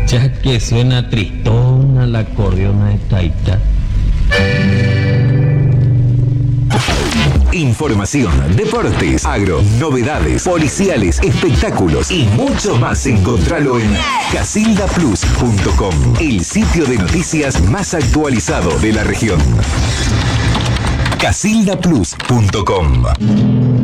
Ya que suena tristona la acordeona de Taita. Información, deportes, agro, novedades, policiales, espectáculos y mucho más. Encontralo en casildaplus.com, el sitio de noticias más actualizado de la región. casildaplus.com